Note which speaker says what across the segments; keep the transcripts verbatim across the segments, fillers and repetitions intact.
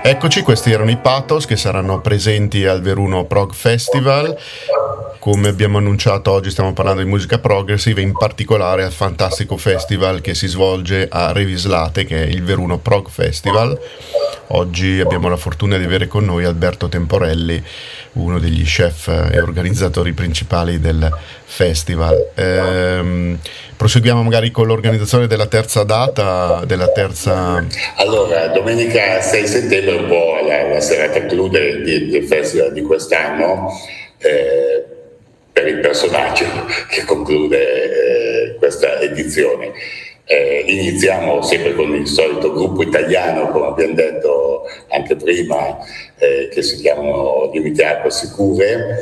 Speaker 1: Eccoci, questi erano i Pathos che saranno presenti al Veruno Prog Festival. Come abbiamo annunciato, oggi stiamo parlando di musica progressive, in particolare al fantastico festival che si svolge a Revislate, che è il Veruno Prog Festival. Oggi abbiamo la fortuna di avere con noi Alberto Temporelli, uno degli chef e organizzatori principali del festival. Ehm, proseguiamo magari con l'organizzazione della terza data, della terza...
Speaker 2: Allora, domenica sei settembre è un po' la, la serata clou del, del festival di quest'anno, eh, per il personaggio che conclude eh, questa edizione. Eh, iniziamo sempre con il solito gruppo italiano, come abbiamo detto anche prima, eh, che si chiamano Dimitiaco Sicure,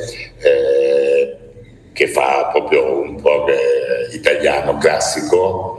Speaker 2: eh, che fa proprio un prog italiano classico,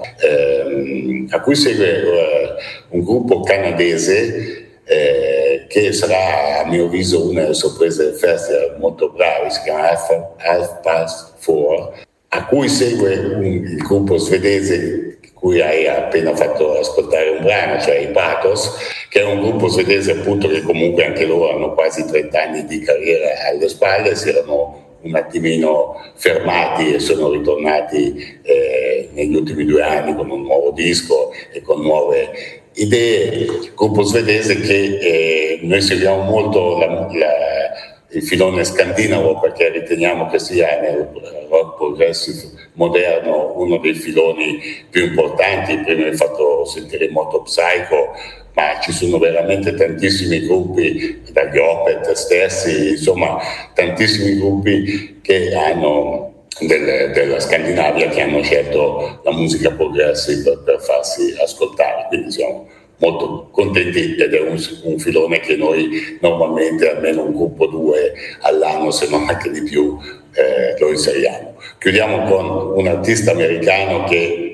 Speaker 2: eh, a cui segue eh, un gruppo canadese eh, che sarà, a mio avviso, una delle sorprese del festival, molto bravi, si chiama Half, Half Past Four, a cui segue un, il gruppo svedese cui hai appena fatto ascoltare un brano, cioè i Pathos, che è un gruppo svedese appunto che comunque anche loro hanno quasi trenta anni di carriera alle spalle, si erano un attimino fermati e sono ritornati eh, negli ultimi due anni con un nuovo disco e con nuove idee. Gruppo svedese che eh, noi seguiamo molto la, la, il filone scandinavo, perché riteniamo che sia nel rock progressive moderno uno dei filoni più importanti. Prima hai fatto sentire Moto Psycho, ma ci sono veramente tantissimi gruppi, dagli Opeth stessi, insomma tantissimi gruppi che hanno del, della Scandinavia che hanno scelto la musica progressive per farsi ascoltare, quindi siamo molto contenti ed è un, un filone che noi normalmente almeno un gruppo due all'anno, se non anche di più, eh, lo inseriamo. Chiudiamo con un artista americano che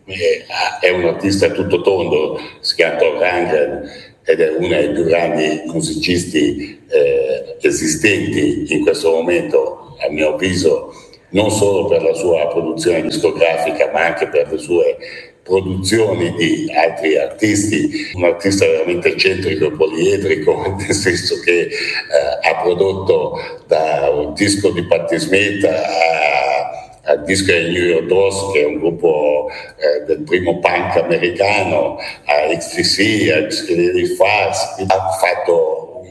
Speaker 2: è un artista tutto tondo, si chiama Thor Rangren ed è uno dei più grandi musicisti eh, esistenti in questo momento, a mio avviso, non solo per la sua produzione discografica ma anche per le sue produzioni di altri artisti, un artista veramente eccentrico e poliedrico, nel senso che eh, ha prodotto da un disco di Patti Smith a al disco di New York Dolls, che è un gruppo eh, del primo punk americano, a X T C, a Psychedelic Fuzz. Ha fatto,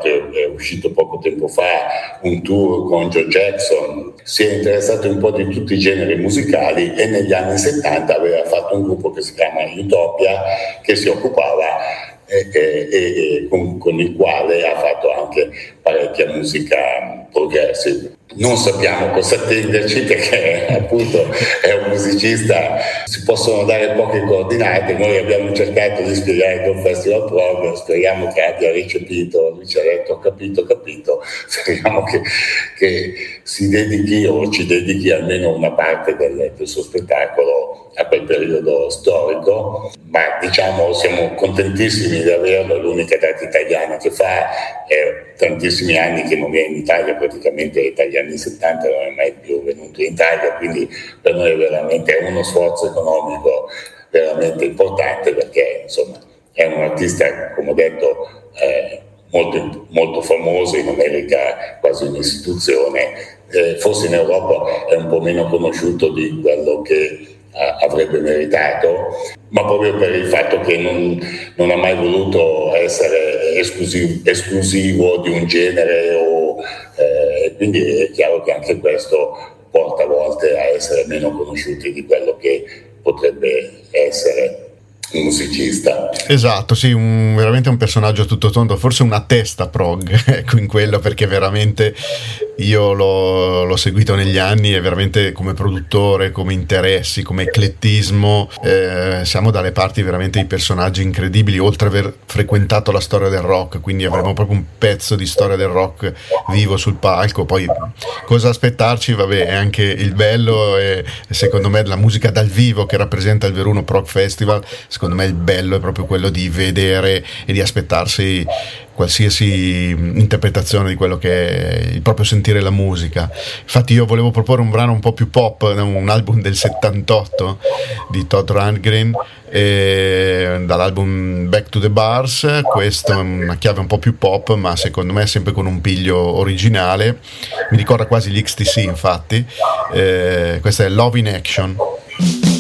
Speaker 2: è uscito poco tempo fa, un tour con Joe Jackson, si è interessato un po' di tutti i generi musicali e negli anni settanta aveva fatto un gruppo che si chiama Utopia, che si occupava e, e, e con, con il quale ha fatto anche parecchia musica progressive. Non sappiamo cosa attenderci perché appunto è un musicista, si possono dare poche coordinate. Noi abbiamo cercato di spiegare che è un festival prog, speriamo che abbia ricepito, lui ci ha detto ho capito, ho capito, speriamo che, che si dedichi o ci dedichi almeno una parte del, del suo spettacolo a quel periodo storico, ma diciamo siamo contentissimi di averlo, l'unica data italiana che fa, è tantissimi anni che non viene in Italia, praticamente dagli anni settanta non è mai più venuto in Italia, quindi per noi è veramente uno sforzo economico veramente importante, perché insomma è un artista, come ho detto, eh, molto, molto famoso in America, quasi un'istituzione, eh, forse in Europa è un po' meno conosciuto di quello che avrebbe meritato, ma proprio per il fatto che non, non ha mai voluto essere esclusivo, esclusivo di un genere, o, eh, quindi è chiaro che anche questo porta a volte a essere meno conosciuti di quello che potrebbe essere un musicista.
Speaker 1: Esatto, sì, un, veramente un personaggio tutto tondo, forse una testa prog, ecco, in quello, perché veramente io l'ho, l'ho seguito negli anni e veramente come produttore, come interessi, come eclettismo, eh, siamo dalle parti veramente di personaggi incredibili, oltre ad aver frequentato la storia del rock, quindi avremo proprio un pezzo di storia del rock vivo sul palco. Poi cosa aspettarci? Vabbè, è anche il bello e secondo me la musica dal vivo che rappresenta il Veruno Prog Festival. secondo me il bello è proprio quello di vedere e di aspettarsi qualsiasi interpretazione di quello che è il proprio sentire la musica. Infatti io volevo proporre un brano un po' più pop, un album del settantotto di Todd Rundgren, eh, dall'album Back to the Bars. Questo è una chiave un po' più pop, ma secondo me sempre con un piglio originale, mi ricorda quasi gli X T C infatti. Eh, questa è Love in Action.